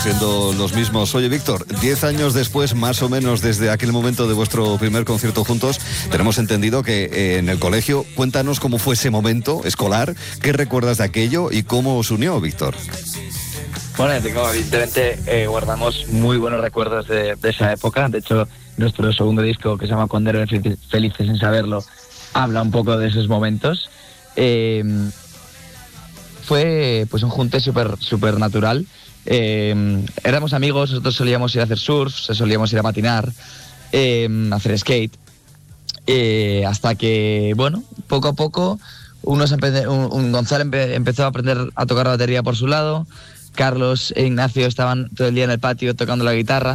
Siendo los mismos. Oye, Víctor, 10 años después, más o menos desde aquel momento de vuestro primer concierto juntos, tenemos entendido que en el colegio, cuéntanos cómo fue ese momento escolar, qué recuerdas de aquello y cómo os unió, Víctor. Bueno, evidentemente guardamos muy buenos recuerdos de esa época. De hecho, nuestro segundo disco, que se llama Cuando eres felices sin saberlo, habla un poco de esos momentos. Fue pues un junte súper natural. Éramos amigos, nosotros solíamos ir a hacer surf, solíamos ir a patinar, hacer skate, hasta que, bueno, poco a poco Gonzalo empezó a aprender a tocar la batería por su lado, Carlos e Ignacio estaban todo el día en el patio tocando la guitarra,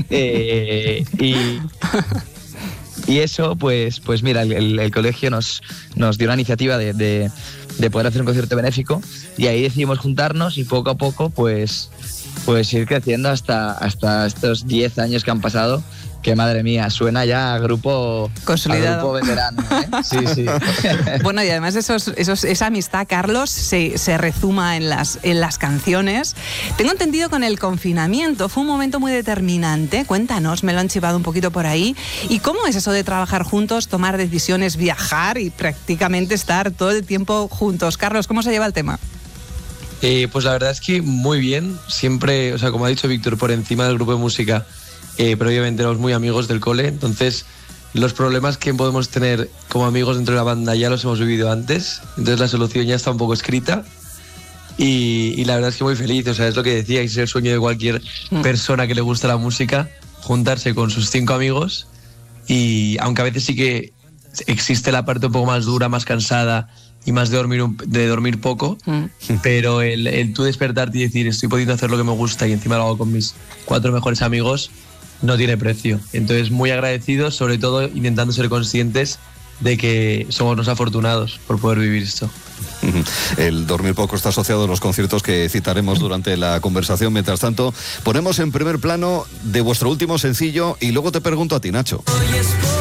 y eso, pues mira, el colegio nos dio la iniciativa de poder hacer un concierto benéfico, y ahí decidimos juntarnos y poco a poco pues ir creciendo hasta estos 10 años que han pasado, que madre mía, suena ya a grupo consolidado, a grupo veterano, ¿eh? Sí. Bueno, y además esa amistad, Carlos, se rezuma en las canciones. Tengo entendido con el confinamiento, fue un momento muy determinante. Cuéntanos, me lo han chivado un poquito por ahí. ¿Y cómo es eso de trabajar juntos, tomar decisiones, viajar y prácticamente estar todo el tiempo juntos? Carlos, ¿cómo se lleva el tema? Pues la verdad es que muy bien, siempre, o sea, como ha dicho Víctor, por encima del grupo de música, pero obviamente éramos muy amigos del cole, entonces los problemas que podemos tener como amigos dentro de la banda ya los hemos vivido antes, entonces la solución ya está un poco escrita y la verdad es que muy feliz, o sea, es lo que decía, es el sueño de cualquier persona que le gusta la música, juntarse con sus 5 amigos, y aunque a veces sí que existe la parte un poco más dura, más cansada y más de dormir poco, pero el tú despertarte y decir estoy pudiendo hacer lo que me gusta y encima lo hago con mis 4 mejores amigos, no tiene precio. Entonces muy agradecidos, sobre todo intentando ser conscientes de que somos los afortunados por poder vivir esto. El dormir poco está asociado a los conciertos que citaremos durante la conversación. Mientras tanto, ponemos en primer plano de vuestro último sencillo y luego te pregunto a ti, Nacho.